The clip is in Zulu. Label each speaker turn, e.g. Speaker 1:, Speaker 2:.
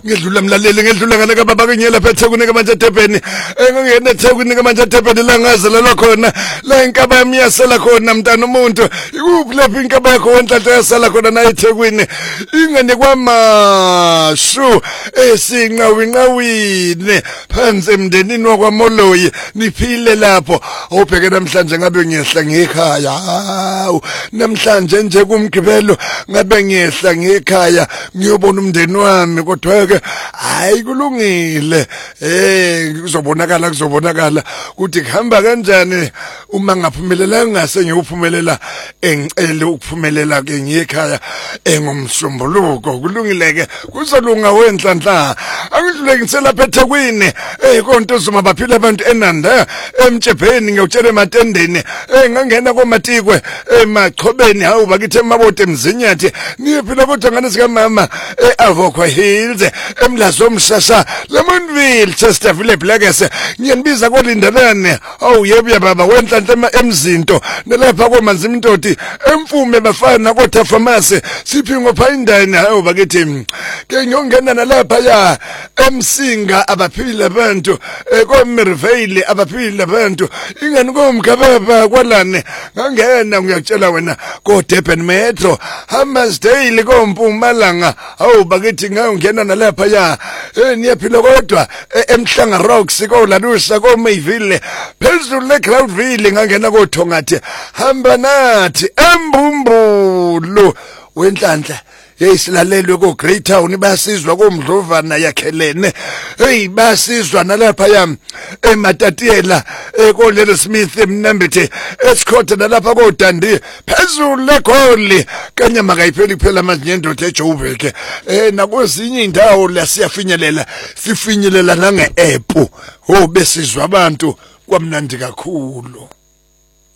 Speaker 1: ngedlula mlaleli ngedlula ngane kababa kenyela phethekwini ke manje eThekwini engingena eThekwini ke manje eThekwini la ngazalelwa khona la inkaba yami yasala khona mntana umuntu ikuphi lapho inkaba yakho wenhlanhla yasala khona na eThekwini ingane kwamashu esinqawinqawini phansi emndenini wakwaMoloyi niphile lapho awubheke namhlanje ngabe ngiyehla ngekhaya hawu namhlanje nje kumgibelo ngabe ngiyehla ngekhaya ngiyobona umndeni wami kodwa ke hayi kulungile kuzobonakala ukuthi kuhamba kanjani uma ngaphumelela ngase ngiyophumelela engicele ukuphumelela ke ngekhaya engumsombuluko kulungile ke kuzolunga wenhlanhla angidluleke ngiselapha eThekwini konke uzuma baphila abantu enanda emtshebheni ngiyotshela ematendeni ngangena komatikwe emachobeni hawu bakithi emabote emzinyathi niyephila kodwa ngane sika mama eAvocua Hills emlazo omshasha Lemontville Chesterfield Blackese ngiyanibiza kolindelane awu yebo baba wenhlanhla emzinto nelapha komanzi imntoti emfume bafana kodwa pharmacy siphingo phayindane hawu bakithi ke ngiyongena nalapha ya emsinga abaphila abantu koMervale abaphila abantu ingani komgababa kwalane ngangena ngiyakutshela wena ko Durban Metro Hammarsdale kompumalanga awu bakithi ngayongena nalapha ya niyaphila kodwa emhlanga Rocks ko Lalusha ko Mayville phezulu leCloudville ngangena ko Thongathi hamba nathi embumbulu wenhlanhla silalelwe ko Great Town basizwa komdlovana yakhelene basizwa nalapha yami eMatatiyela ko Lady Smith emnambethe esikhotha nalapha ko Dandi phezulu legoli kanye makayipheli phela manje ngendoda eJoburg nakwezinye indawo la sifinyelela nange app besizwa abantu kwamnandi kakhulu.